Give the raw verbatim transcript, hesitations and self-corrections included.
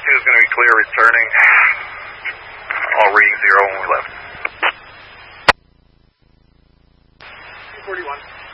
two is going to be clear returning. All reading zero when we left. two forty-one.